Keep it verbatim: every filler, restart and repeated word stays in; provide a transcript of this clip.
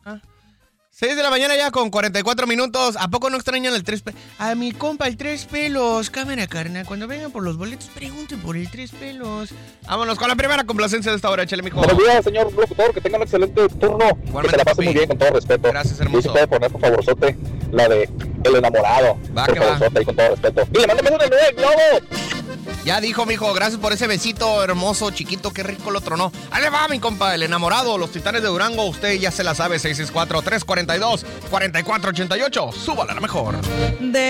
seis de la mañana ya con cuarenta y cuatro minutos. ¿A poco no extrañan el tres pelos? A mi compa, el tres pelos. Cámara, carnal. Cuando vengan por los boletos, pregunten por el tres pelos. Vámonos con la primera complacencia de esta hora. Échale, mijo. Buenos días, señor locutor. Que tenga un excelente turno. Igualmente, que se la pase papi. muy bien, con todo respeto. Gracias, hermoso. Y si puede poner, por favorzote, la de El Enamorado. Va, por que va. favorzote, ahí con todo respeto. Y le mando besos de nuevo, globo. Ya dijo, mijo, gracias por ese besito hermoso, chiquito, qué rico lo tronó. Ahí le va, mi compa, el enamorado, los Titanes de Durango. Usted ya se la sabe, seis seis cuatro, tres cuatro dos, cuatro cuatro ocho ocho. Súbala a la mejor. De